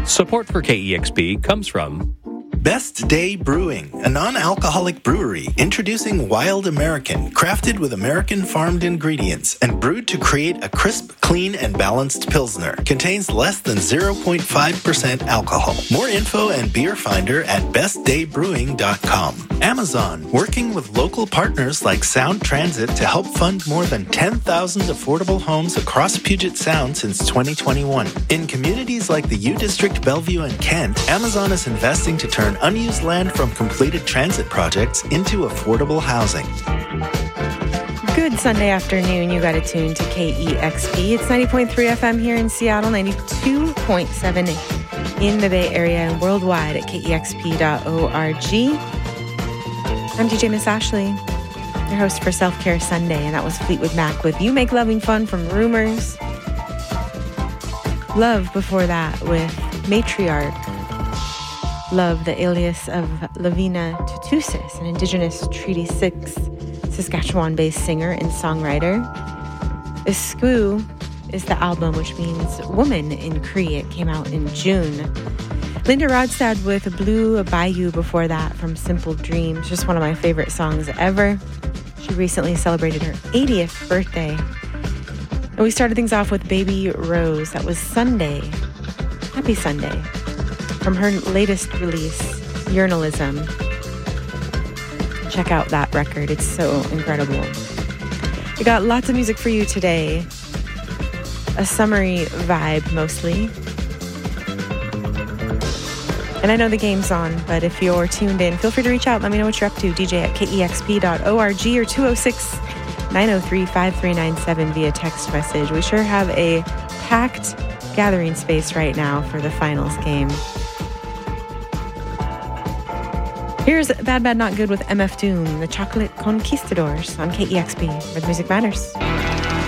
Support for KEXP comes from Best Day Brewing, a non-alcoholic brewery introducing Wild American, crafted with American-farmed ingredients and brewed to create a crisp, clean, and balanced Pilsner. Contains less than 0.5% alcohol. More info and beer finder at bestdaybrewing.com. Amazon, working with local partners like Sound Transit to help fund more than 10,000 affordable homes across Puget Sound since 2021. In communities like the U District, Bellevue, and Kent, Amazon is investing to turn unused land from completed transit projects into affordable housing. Good Sunday afternoon. You got to tune to KEXP. It's 90.3 FM here in Seattle, 92.7 in the Bay Area and worldwide at KEXP.org. I'm DJ Miss Ashley, your host for Self-Care Sunday, and that was Fleetwood Mac with You Make Loving Fun from Rumors. Love before that with Matriarch. Love, the alias of Lavina Tutusis, an Indigenous Treaty 6 Saskatchewan-based singer and songwriter. Isku is the album, which means woman in Cree. It came out in June. Linda Rodstad with Blue Bayou before that from Simple Dreams, just one of my favorite songs ever. She recently celebrated her 80th birthday. And we started things off with Baby Rose. That was Sunday. Happy Sunday. From her latest release, Journalism. Check out that record. It's so incredible. We got lots of music for you today. A summery vibe, mostly. And I know the game's on, but if you're tuned in, feel free to reach out. Let me know what you're up to. DJ at KEXP.org or 206-903-5397 via text message. We sure have a packed gathering space right now for the finals game. Here's Bad Bad Not Good with MF Doom, the Chocolate Conquistadors on KEXP, where the music matters.